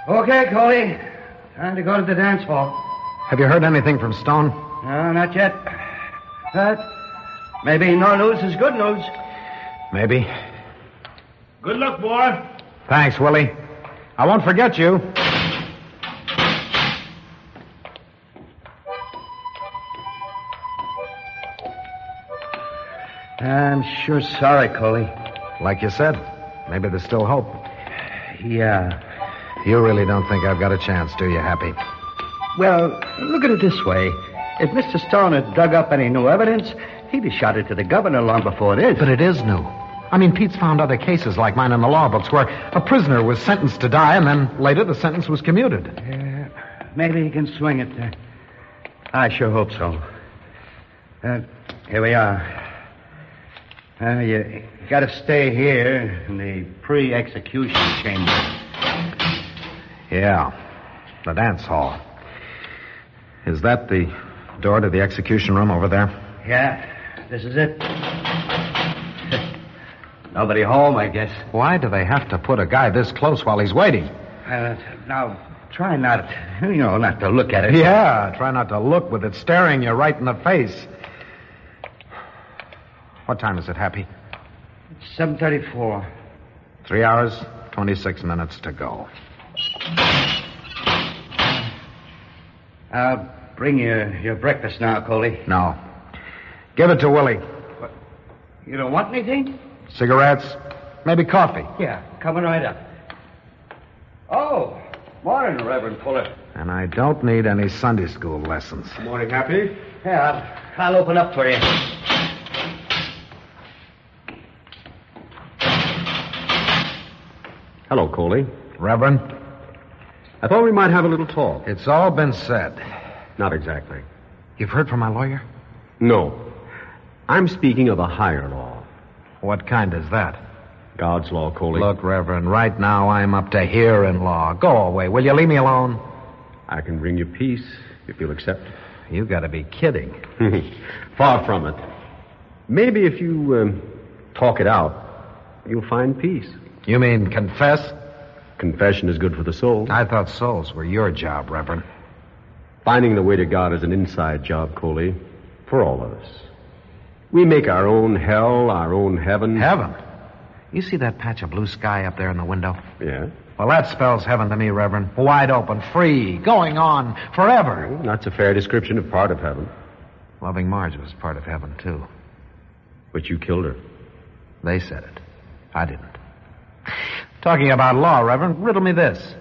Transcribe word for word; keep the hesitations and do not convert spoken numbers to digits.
Okay, Coley. Time to go to the dance hall. Have you heard anything from Stone? No, not yet. But maybe no news is good news. Maybe. Good luck, boy. Thanks, Willie. I won't forget you. I'm sure sorry, Coley. Like you said, maybe there's still hope. Yeah. You really don't think I've got a chance, do you, Happy? Well, look at it this way. If Mister Stone had dug up any new evidence, he'd have shot it to the governor long before this. But it is new. I mean, Pete's found other cases like mine in the law books where a prisoner was sentenced to die and then later the sentence was commuted. Yeah, maybe he can swing it. Uh, I sure hope so. Uh, here we are. Uh, you got to stay here in the pre-execution chamber. Yeah, the dance hall. Is that the door to the execution room over there? Yeah, this is it. Nobody home, I guess. Why do they have to put a guy this close while he's waiting? Uh, now, try not, you know, not to look at it. Yeah, try not to look with it staring you right in the face. What time is it, Happy? It's seven thirty-four. Three hours, twenty-six minutes to go. I'll bring you your breakfast now, Coley. No. Give it to Willie. What? You don't want anything? Cigarettes? Maybe coffee. Yeah, coming right up. Oh, morning, Reverend Fuller. And I don't need any Sunday school lessons. Morning, Happy. Yeah, I'll, I'll open up for you. Hello, Coley. Reverend, I thought we might have a little talk. it's all been said. Not exactly. You've heard from my lawyer? No. I'm speaking of a higher law. What kind is that? God's law, Coley. Look, Reverend, right now I'm up to here in law. Go away. Will you leave me alone? I can bring you peace if you'll accept. You gotta be kidding. Far from it. Maybe if you um, talk it out, you'll find peace. You mean confess? Confession is good for the soul. I thought souls were your job, Reverend. Finding the way to God is an inside job, Coley, for all of us. We make our own hell, our own heaven. Heaven? You see that patch of blue sky up there in the window? Yeah. Well, that spells heaven to me, Reverend. Wide open, free, going on, forever. Well, that's a fair description of part of heaven. Loving Marge was part of heaven, too. But you killed her. They said it. I didn't. Talking about law, Reverend, riddle me this.